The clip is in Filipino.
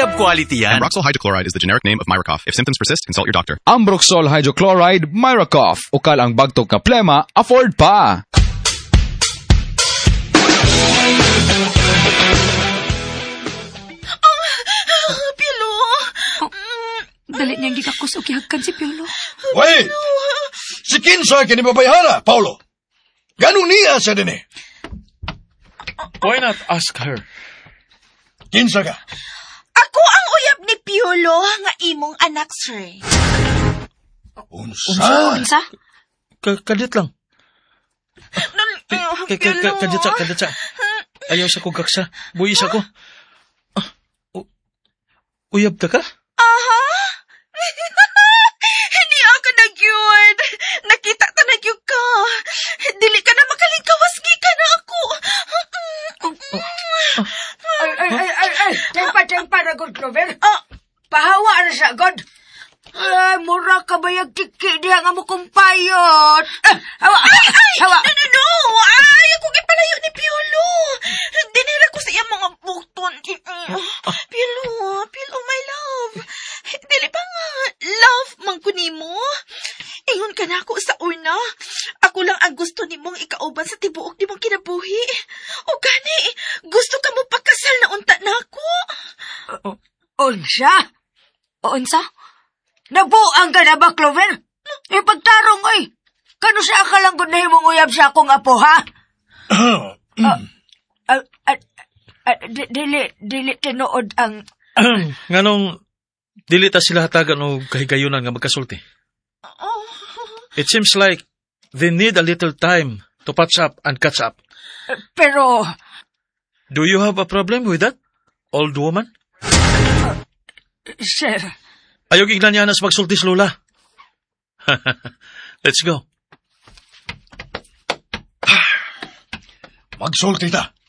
Top quality yan. Ambroxol hydrochloride is the generic name of Myracoff. If symptoms persist, consult your doctor. Ambroxol hydrochloride, Myracoff. Ukal ang bagtog nga plema, afford pa. Piolo. Dali niyang gikakos o gihagkan si Piolo. Wait! Si Kinsa kinibabayhana, Paulo. Ganun niya siya din eh. Why not ask her? Kinsa ka? Ako ang uyab ni Piolo nga imong anak, sir. Unsa? Unsa? Kadit lang. Piolo. Kadit sa. Ayaw sa kong kaksa. Buwis ako. Uyab ta ka? Aha! Hindi ako nag-yun. Nakita ta nag-yun ka. Dili ka na makalingkawas ka na ako. Ay. Tempa na good, Clover. Pahawa na siya, God. Mura ka ba yung kiki diha nga mo kumpayot? Hawa. No. Ayaw ko kipalayo ni Piolo. Dinira ko sa iya mga bukton. Piolo, my love. Dili ba nga, love man ko nimo? Ingon ka na ako sa una. Ako lang ang gusto nimong ikauban sa tibuok nimong kinabuhi. O gani, gusto ka mo pakasal na unta na ako. Unsa? Unsa? Nabuang ka na ba, Clover? Ipagtarong, oy. Kano siya akalanggod na himong uyab sa akong apo, ha? Dili tinuod ang... Nganong, dili ta sila hatagan o kahigayunan nga magkasulti. It seems like they need a little time to patch up and catch up. Pero... Do you have a problem with that, old woman? Sir... Ayaw giglan niya nas magsultis, Lola. Let's go. Magsulti ta.